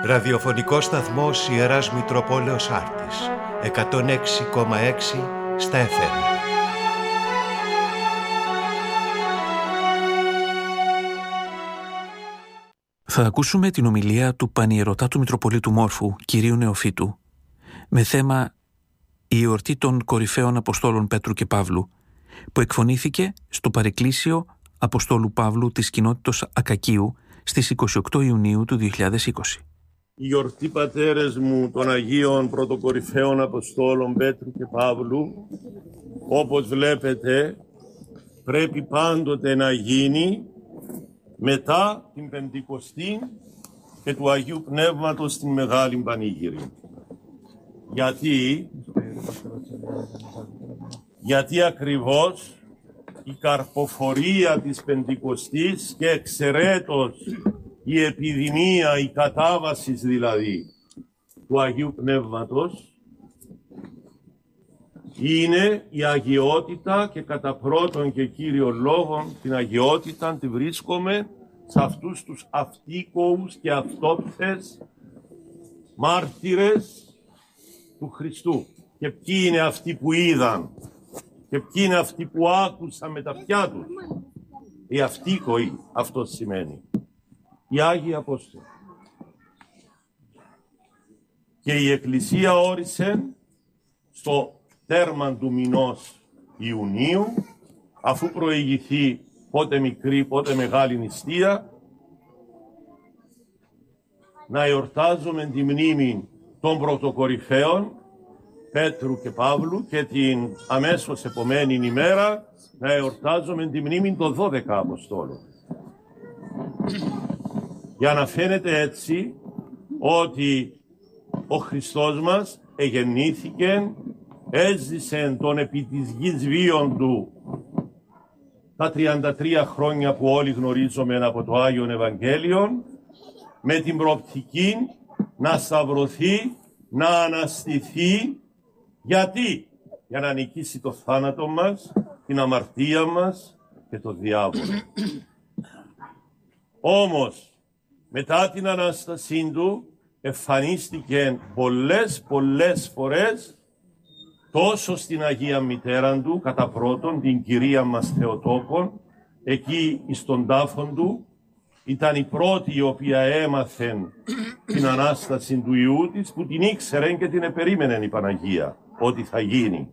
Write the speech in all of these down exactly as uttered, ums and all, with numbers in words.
Ραδιοφωνικός σταθμός Ιεράς Μητροπόλεως Άρτης, εκατόν έξι κόμμα έξι στα εφ εμ. Θα ακούσουμε την ομιλία του Πανιερωτά του Μητροπολίτου Μόρφου, κυρίου Νεοφύτου, με θέμα η εορτή των κορυφαίων Αποστόλων Πέτρου και Παύλου, που εκφωνήθηκε στο παρεκκλήσιο Αποστόλου Παύλου της κοινότητος Ακακίου στις είκοσι οκτώ Ιουνίου του δύο χιλιάδες είκοσι. Η γιορτή, πατέρες μου, των Αγίων Πρωτοκορυφαίων Αποστόλων Πέτρου και Παύλου, όπως βλέπετε, πρέπει πάντοτε να γίνει μετά την Πεντηκοστή και του Αγίου Πνεύματος στην Μεγάλη Πανήγυρη. Γιατί, γιατί ακριβώς η καρποφορία της Πεντηκοστής και εξαιρέτως η επιδημία, η κατάβαση δηλαδή του Αγίου Πνεύματος είναι η αγιότητα, και κατά πρώτον και κύριον λόγον την αγιότητα τη βρίσκομαι σε αυτούς τους αυτίκοους και αυτόπτες μάρτυρες του Χριστού. Και ποιοι είναι αυτοί που είδαν και ποιοι είναι αυτοί που άκουσαν με τα αυτιά τους. Οι αυτίκοοι, αυτό σημαίνει. Οι Άγιοι Απόστολοι. Και η Εκκλησία όρισε στο τέρμα του μηνός Ιουνίου, αφού προηγηθεί πότε μικρή πότε μεγάλη νηστεία, να εορτάζουμε τη μνήμη των πρωτοκορυφαίων Πέτρου και Παύλου, και την αμέσως επομένη ημέρα να εορτάζουμε τη μνήμη των δώδεκα Αποστόλων. Για να φαίνεται έτσι ότι ο Χριστός μας εγεννήθηκε, έζησε τον επί της γης βίον του τα τριάντα τρία χρόνια που όλοι γνωρίζουμε από το Άγιον Ευαγγέλιο, με την προοπτική να σταυρωθεί, να αναστηθεί. Γιατί? Για να νικήσει το θάνατο μας, την αμαρτία μας και το διάβολο. Όμως, μετά την Ανάστασή του, εμφανίστηκε πολλές πολλές φορές τόσο στην Αγία Μητέρα του, κατά πρώτον την Κυρία μας Θεοτόκον, εκεί εις τον τάφον του, ήταν η πρώτη η οποία έμαθε την Ανάσταση του Υιού της, που την ήξερε και την επερίμενε η Παναγία ότι θα γίνει.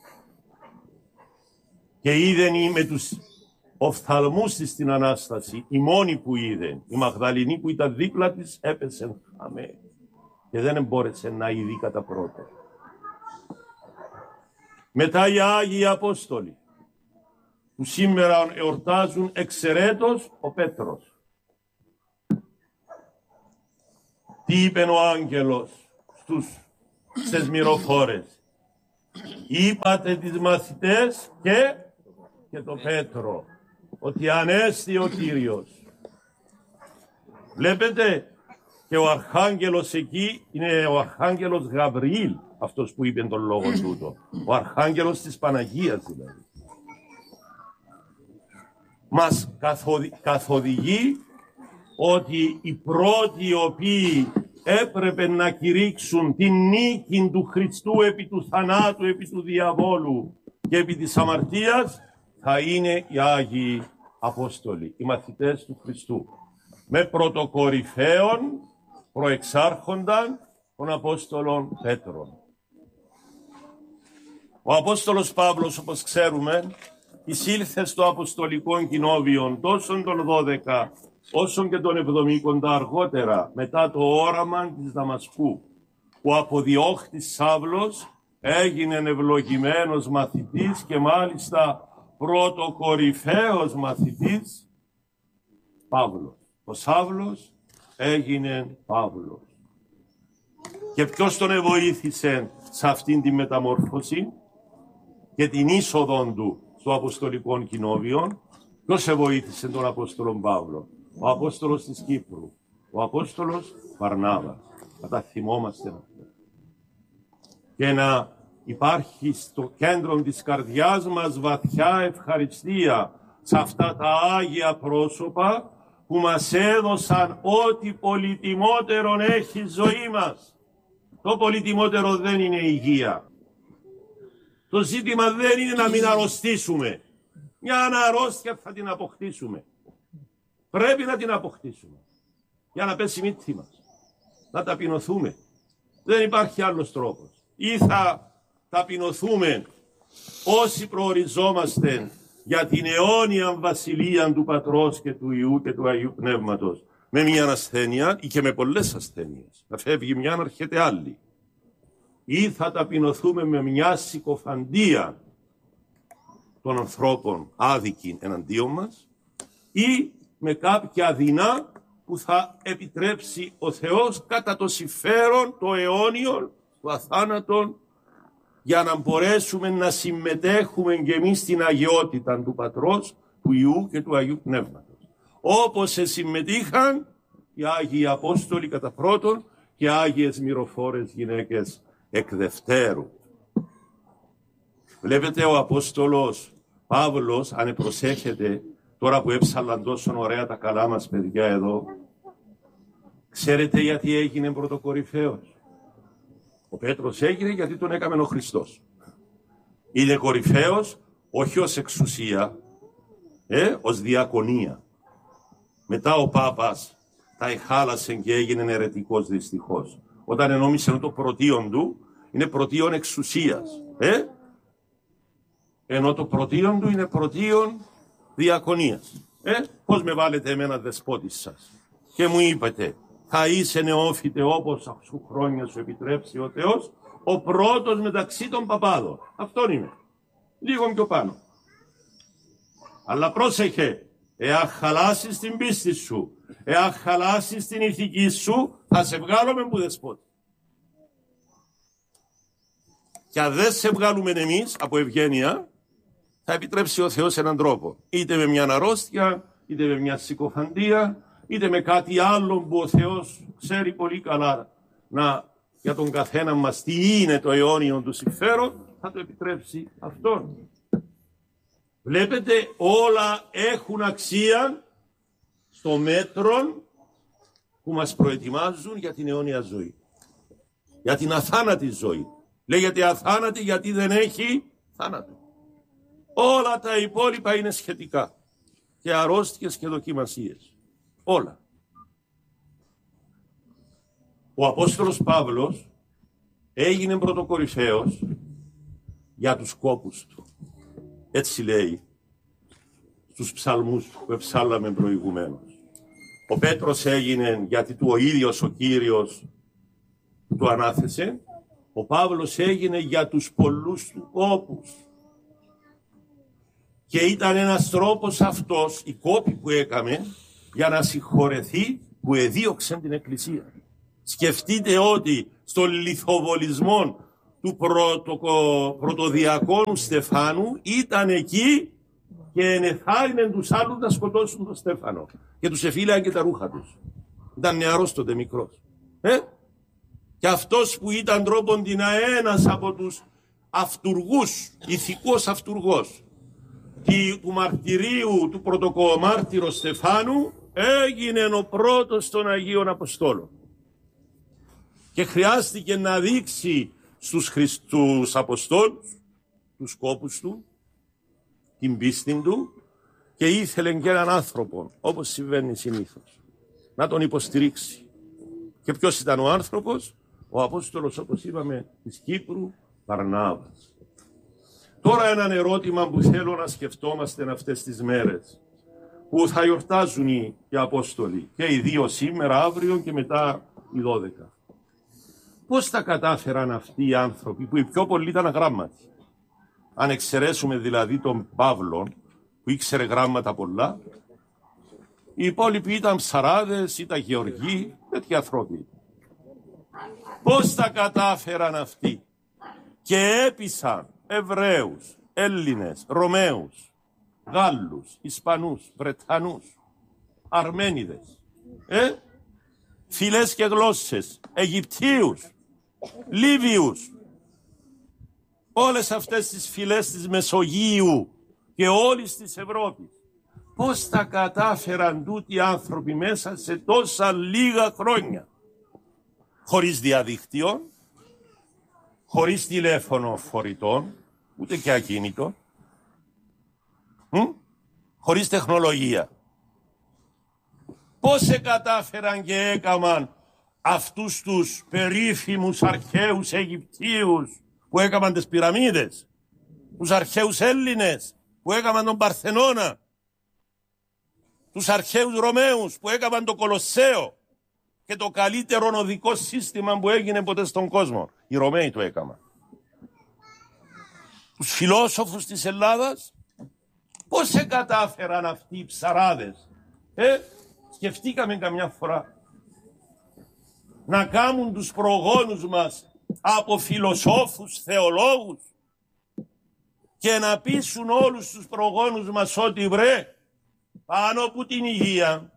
Και είδε με τους οφθαλμούς της την Ανάσταση, η μόνη που είδε, η Μαγδαληνή που ήταν δίπλα της, έπεσε χαμέ και δεν μπόρεσε να είδει κατά πρώτο. Μετά οι Άγιοι Απόστολοι, που σήμερα εορτάζουν εξαιρέτως ο Πέτρος. Τι είπε ο άγγελος στους σεσμυροφόρες? Είπατε τις μαθητές και, και το Πέτρο, ότι ανέστη ο Κύριος. Βλέπετε, και ο Αρχάγγελος εκεί είναι ο Αρχάγγελος Γαβριήλ, αυτός που είπε τον λόγο τούτο. Ο Αρχάγγελος της Παναγίας δηλαδή. Μας καθοδη, καθοδηγεί ότι οι πρώτοι οι οποίοι έπρεπε να κηρύξουν την νίκη του Χριστού επί του θανάτου, επί του διαβόλου και επί της αμαρτίας, θα είναι οι Άγιοι Απόστολοι, οι μαθητές του Χριστού. Με πρωτοκορυφαίων προεξάρχονταν των Απόστολων Πέτρων. Ο Απόστολος Παύλος, όπως ξέρουμε, εισήλθε στο Αποστολικό Κοινόβιο τόσο των δώδεκα όσο και των εβδομήντα αργότερα, μετά το όραμα της Δαμασκού, που αποδιώχτης Σαύλος έγινε ευλογημένος μαθητής και μάλιστα πρωτοκορυφαίος μαθητής Παύλος. Ο Σαύλος έγινε Παύλος. Και ποιος τον βοήθησε σε αυτήν τη μεταμόρφωση και την είσοδο του στο Αποστολικό Κοινόβιο? Ποιος βοήθησε τον Απόστολο Παύλο? Ο Απόστολος της Κύπρου, ο Απόστολος Βαρνάβας. Θα τα θυμόμαστε αυτό. Και να υπάρχει στο κέντρο της καρδιάς μας βαθιά ευχαριστία σε αυτά τα Άγια πρόσωπα που μας έδωσαν ό,τι πολυτιμότερον έχει η ζωή μας. Το πολυτιμότερο δεν είναι η υγεία. Το ζήτημα δεν είναι να μην αρρωστήσουμε. Μια αναρρώστια θα την αποκτήσουμε. Πρέπει να την αποκτήσουμε για να πέσει η μύτη μας. Να ταπεινωθούμε. Δεν υπάρχει άλλος τρόπος. Ή θα ταπεινωθούμε όσοι προοριζόμαστε για την αιώνια βασιλεία του Πατρός και του Υιού και του Αγίου Πνεύματος με μια ασθένεια ή και με πολλές ασθένειες. Να φεύγει μια, να έρχεται άλλη. Ή θα ταπεινωθούμε με μια συκοφαντία των ανθρώπων άδικη εναντίον μας ή με κάποια δεινά που θα επιτρέψει ο Θεός κατά το συμφέρον το αιώνιον, το αθάνατον, για να μπορέσουμε να συμμετέχουμε και εμείς στην αγιότητα του Πατρός, του Υιού και του Αγίου Πνεύματος. Όπως συμμετείχαν οι Άγιοι Απόστολοι κατά πρώτον και Άγιες μυροφόρες γυναίκες εκ δευτέρου. Βλέπετε ο Απόστολος Παύλος, αν προσέχετε, τώρα που έψαλαν τόσο ωραία τα καλά μας παιδιά εδώ, ξέρετε γιατί έγινε πρωτοκορυφαίος? Ο Πέτρος έγινε γιατί τον έκαμε ο Χριστός. Είναι κορυφαίος όχι ως εξουσία, ε, ως διακονία. Μετά ο Πάπας τα εχάλασε και έγινε αιρετικός δυστυχώς. Όταν ενόμισε το πρωτίον του, είναι πρωτίον εξουσίας. Ε? Ενώ το πρωτίον του είναι πρωτίον διακονίας. Ε? Πώς με βάλετε εμένα δεσπότης σας και μου είπατε, θα είσαι νεόφιτε όπως σου χρόνια σου επιτρέψει ο Θεός, ο πρώτος μεταξύ των παπάδων. Αυτόν είμαι. Λίγο πιο πάνω. Αλλά πρόσεχε, εάν χαλάσεις την πίστη σου, εάν χαλάσεις την ηθική σου, θα σε βγάλουμε που δεσπότη. Και αν δεν σε βγάλουμε εμείς από ευγένεια, θα επιτρέψει ο Θεός έναν τρόπο. Είτε με μια αρρώστια, είτε με μια συκοφαντία, είτε με κάτι άλλο που ο Θεός ξέρει πολύ καλά να, για τον καθένα μας τι είναι το αιώνιο του συμφέρον, θα το επιτρέψει αυτόν. Βλέπετε, όλα έχουν αξία στο μέτρο που μας προετοιμάζουν για την αιώνια ζωή. Για την αθάνατη ζωή. Λέγεται αθάνατη γιατί δεν έχει θάνατο. Όλα τα υπόλοιπα είναι σχετικά. Και αρρώστιες και δοκιμασίες. Όλα. Ο Απόστολος Παύλος έγινε πρωτοκορυφαίος για τους κόπους του. Έτσι λέει στους ψαλμούς που εψάλαμε προηγουμένως. Ο Πέτρος έγινε γιατί του ο ίδιος ο Κύριος του ανάθεσε. Ο Παύλος έγινε για τους πολλούς του κόπους. Και ήταν ένας τρόπος αυτός, η κόπη που έκαμε, για να συγχωρεθεί που εδίωξε την Εκκλησία. Σκεφτείτε ότι στον λιθοβολισμό του πρωτο, πρωτοδιακόνου Στεφάνου ήταν εκεί και ενεθάρρυνε τους άλλους να σκοτώσουν τον Στέφανο και τους εφήλαιαν και τα ρούχα τους. Ήταν νεαρός τότε, μικρός. Ε? Και αυτός που ήταν τρόποντινα ένας από τους αυτουργούς, ηθικός αυτουργός του μαρτυρίου του πρωτοκομάρτυρου Στεφάνου, έγινε ο πρώτος των Αγίων Αποστόλων. Και χρειάστηκε να δείξει στους Χριστούς Αποστόλους, τους κόπους του, την πίστη του, και ήθελε και έναν άνθρωπο, όπως συμβαίνει συνήθως, να τον υποστηρίξει. Και ποιος ήταν ο άνθρωπος? Ο Απόστολος, όπως είπαμε, της Κύπρου, Βαρνάβας. Τώρα έναν ερώτημα που θέλω να σκεφτόμαστε αυτές τις μέρες, που θα γιορτάζουν οι, οι Απόστολοι, και οι δύο σήμερα, αύριο και μετά οι δώδεκα. Πώς τα κατάφεραν αυτοί οι άνθρωποι, που οι πιο πολλοί ήταν αγράμματοι? Αν εξαιρέσουμε δηλαδή τον Παύλο, που ήξερε γράμματα πολλά, οι υπόλοιποι ήταν ψαράδες, ήταν γεωργοί, τέτοιοι άνθρωποι. Πώς τα κατάφεραν αυτοί και έπεισαν Εβραίους, Έλληνες, Ρωμαίους, Γάλλους, Ισπανούς, Βρετανούς, Αρμένιδες, ε? φυλές και γλώσσες, Αιγυπτίους, Λίβιους, όλες αυτές τις φυλές της Μεσογείου και όλης της Ευρώπης. Πώς τα κατάφεραν τούτοι οι άνθρωποι μέσα σε τόσα λίγα χρόνια. Χωρίς διαδίκτυο, χωρίς τηλέφωνο φορητό, ούτε και ακίνητο, μ? χωρίς τεχνολογία. Πώς σε κατάφεραν και έκαμαν αυτούς τους περίφημους αρχαίους Αιγυπτίους που έκαναν τις πυραμίδες, τους αρχαίους Έλληνες που έκαναν τον Παρθενώνα, τους αρχαίους Ρωμαίους που έκαναν το Κολοσσέο και το καλύτερο οδικό σύστημα που έγινε ποτέ στον κόσμο. Οι Ρωμαίοι το έκαναν. Τους φιλόσοφους της Ελλάδας, πώς σε κατάφεραν αυτοί οι ψαράδες. Ε, σκεφτήκαμε καμιά φορά να κάνουν τους προγόνους μας από φιλοσόφους, θεολόγους και να πείσουν όλους τους προγόνους μας ότι βρε, πάνω από την υγεία,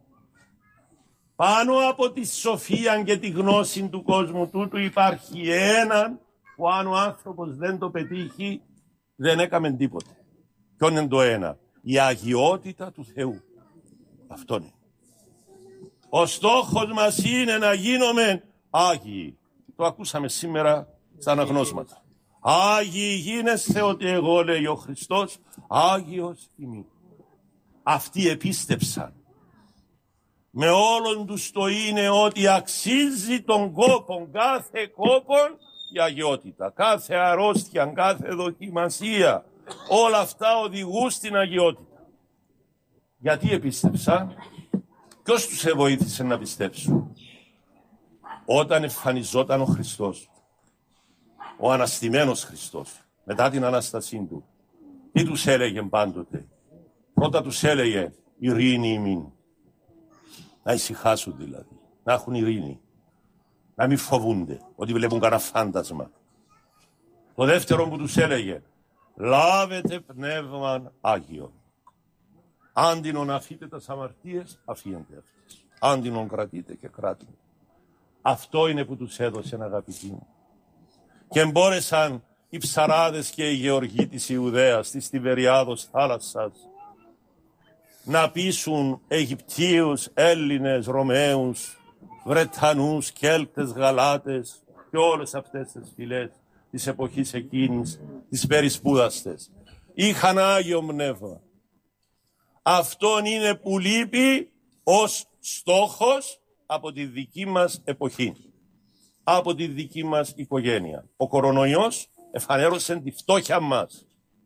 πάνω από τη σοφία και τη γνώση του κόσμου τούτου υπάρχει έναν που αν ο άνθρωπος δεν το πετύχει δεν έκαμε τίποτε. Ποιο είναι το ένα? Η αγιότητα του Θεού. Αυτό είναι. Ο στόχος μας είναι να γίνουμε Άγιοι. Το ακούσαμε σήμερα στα αναγνώσματα. Άγιοι γίνεσθε ότι εγώ, λέει ο Χριστός, Άγιος ημί. Αυτοί επίστεψαν. Με όλον τους το είναι ότι αξίζει τον κόπο, κάθε κόπον η αγιότητα. Κάθε αρρώστια, κάθε δοκιμασία, όλα αυτά οδηγούν στην αγιότητα. Γιατί επίστεψαν? Ποιος τους βοήθησε να πιστέψουν? Όταν εμφανιζόταν ο Χριστός, ο αναστημένος Χριστός, μετά την Ανάστασή του, τι τους έλεγε πάντοτε? Πρώτα τους έλεγε ειρήνη ημίν. Να ησυχάσουν δηλαδή, να έχουν ειρήνη, να μην φοβούνται ότι βλέπουν κανένα φάντασμα. Το δεύτερο που τους έλεγε, λάβετε πνεύμα Άγιο. Άντινον αφείτε τα αμαρτίες, αφήνετε αυτές. Άντινον κρατείτε και κράτουν. Αυτό είναι που τους έδωσε, αγαπητοί μου. Και μπόρεσαν οι ψαράδες και οι γεωργοί της Ιουδαίας, της Τιβεριάδος θάλασσας, να πείσουν Αιγυπτίους, Έλληνες, Ρωμαίους, Βρετανούς, Κέλτες, Γαλάτες και όλες αυτές τις φυλές της εποχής εκείνης, τις περισπούδαστες. Είχαν Άγιο Πνεύμα. Αυτόν είναι που λείπει ως στόχος από τη δική μας εποχή, από τη δική μας οικογένεια. Ο κορονοϊός εφανέρωσε τη φτώχεια μας.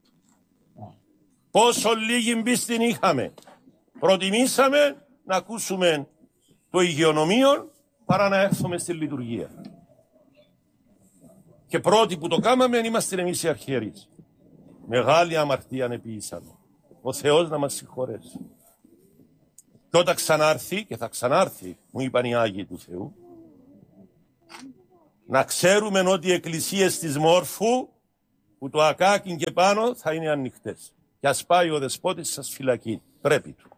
Πόσο λίγη πίστη είχαμε. Προτιμήσαμε να ακούσουμε το υγειονομείο παρά να έρθουμε στη λειτουργία. Και πρώτοι που το κάναμε είμαστε εμείς οι αρχιερείς. Μεγάλη αμαρτία ανεποιήσαμε. Ο Θεός να μας συγχωρέσει. Και όταν ξανάρθει, και θα ξανάρθει, μου είπαν οι Άγιοι του Θεού, να ξέρουμε ότι οι εκκλησίες της Μόρφου, που το ακάκιν και πάνω θα είναι ανοιχτές. Και ας πάει ο δεσπότης σας φυλακή. Πρέπει του.